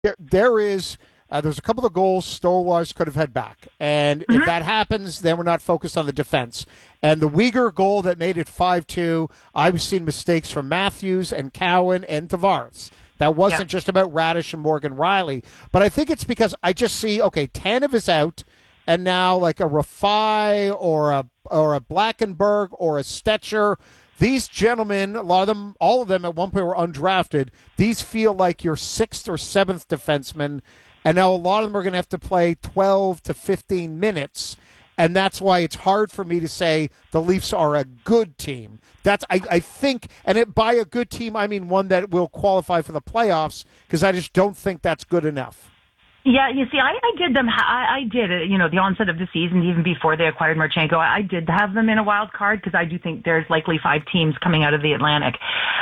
There is. There's a couple of goals Stolars could have had back. And if Hmm. that happens, then we're not focused on the defense. And the Uyghur goal that made it 5-2, I've seen mistakes from Matthews and Cowan and Tavares. That Yeah. wasn't just about Radish and Morgan Riley. But I think it's because I just see, okay, Tanev is out, and now like a Rafai or a Blackenberg or a Stetcher, these gentlemen, a lot of them, all of them at one point were undrafted. These feel like your sixth or seventh defenseman, and now a lot of them are going to have to play 12 to 15 minutes. And that's why it's hard for me to say the Leafs are a good team. I think, by a good team, I mean one that will qualify for the playoffs because I just don't think that's good enough. Yeah, you see, I did them. I did it. The onset of the season, even before they acquired Marchenko, I did have them in a wild card because I do think there's likely five teams coming out of the Atlantic.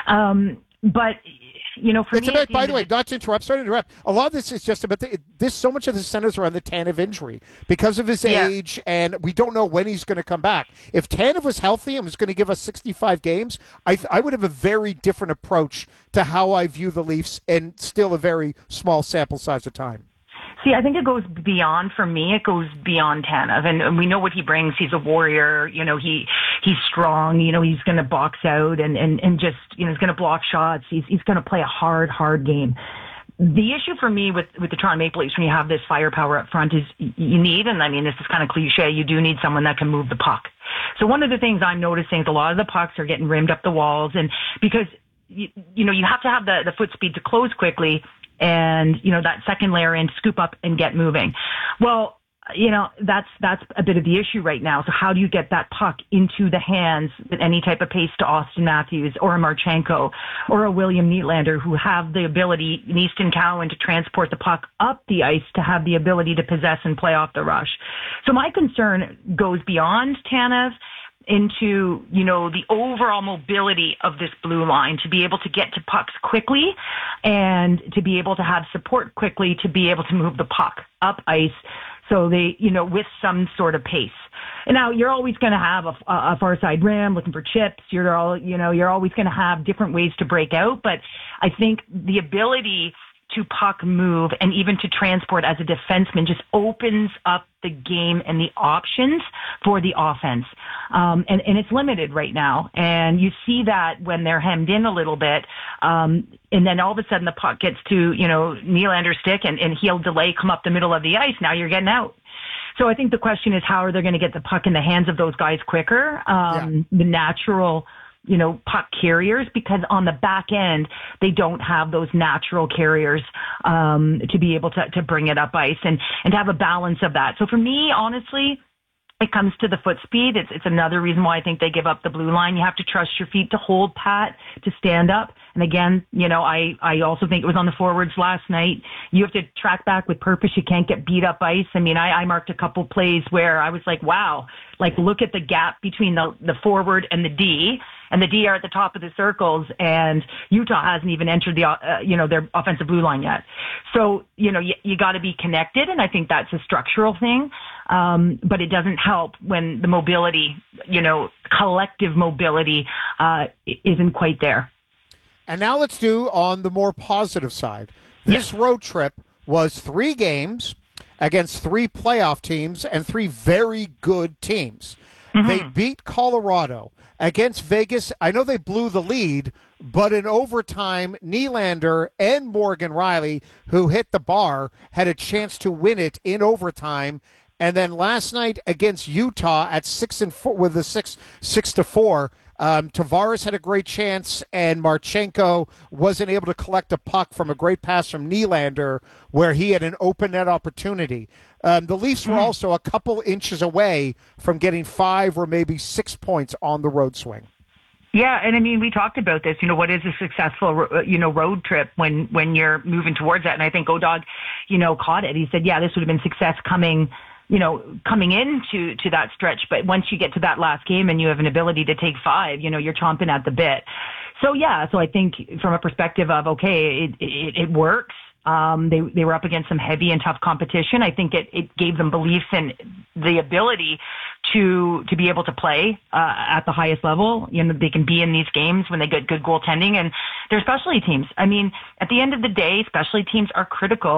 But for It's me, at about, the by end the of way, the not to interrupt, sorry to interrupt. A lot of this is just about this. So much of the centers are on the Tanev injury because of his yeah. age, and we don't know when he's going to come back. If Tanev was healthy and was going to give us 65 games, I would have a very different approach to how I view the Leafs, and still a very small sample size of time. See, I think it goes beyond, for me, it goes beyond Tanev. And we know what he brings. He's a warrior. He's strong. He's going to box out and just, he's going to block shots. He's going to play a hard game. The issue for me with the Toronto Maple Leafs when you have this firepower up front is you need, and I mean, this is kind of cliche, you do need someone that can move the puck. So one of the things I'm noticing is a lot of the pucks are getting rimmed up the walls, and because you have to have the foot speed to close quickly and, that second layer in, scoop up and get moving. Well, that's a bit of the issue right now. So how do you get that puck into the hands with any type of pace to Austin Matthews or a Marchenko or a William Nylander who have the ability, Easton Cowan, to transport the puck up the ice to have the ability to possess and play off the rush. So my concern goes beyond Tanev into, the overall mobility of this blue line to be able to get to pucks quickly and to be able to have support quickly to be able to move the puck up ice. So they, with some sort of pace. And now you're always going to have a far side rim looking for chips. You're always going to have different ways to break out. But I think the ability to puck move and even to transport as a defenseman just opens up the game and the options for the offense. And it's limited right now. And you see that when they're hemmed in a little bit. And then all of a sudden the puck gets to, Nylander's stick and he'll delay, come up the middle of the ice. Now you're getting out. So I think the question is, how are they going to get the puck in the hands of those guys quicker? Yeah. The natural puck carriers, because on the back end, they don't have those natural carriers, to be able to bring it up ice and to have a balance of that. So for me, honestly, it comes to the foot speed. It's another reason why I think they give up the blue line. You have to trust your feet to hold pat, to stand up. And again, I also think it was on the forwards last night. You have to track back with purpose. You can't get beat up ice. I mean, I marked a couple plays where I was like, wow, like look at the gap between the forward and the D. And the D are at the top of the circles, and Utah hasn't even entered their offensive blue line yet. So, you got to be connected, and I think that's a structural thing. But it doesn't help when the mobility, collective mobility, isn't quite there. And now let's do on the more positive side. Yes. This road trip was 3 games against 3 playoff teams and 3 very good teams. Mm-hmm. They beat Colorado. Against Vegas, I know they blew the lead, but in overtime, Nylander and Morgan Riley, who hit the bar, had a chance to win it in overtime. And then last night against Utah at 6-4 with the 6-4, Tavares had a great chance, and Marchenko wasn't able to collect a puck from a great pass from Nylander, where he had an open net opportunity. The Leafs were also a couple inches away from getting 5 or maybe 6 points on the road swing. Yeah, and I mean, we talked about this. What is a successful, road trip when you're moving towards that? And I think O'Dog, caught it. He said, yeah, this would have been success coming into that stretch. But once you get to that last game and you have an ability to take 5, you're chomping at the bit. So yeah, so I think from a perspective of, okay, it works. They were up against some heavy and tough competition. I think it gave them belief in the ability to be able to play at the highest level. You know, they can be in these games when they get good goaltending, and they're specialty teams. I mean, at the end of the day, specialty teams are critical